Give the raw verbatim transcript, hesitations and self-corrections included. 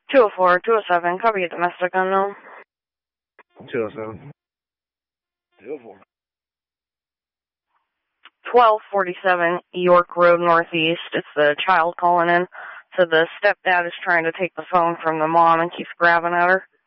two oh four, two oh seven, copy a domestic unknown. two oh seven. two oh four. twelve forty-seven York Road Northeast. It's the child calling in. So the stepdad is trying to take the phone from the mom and keeps grabbing at her.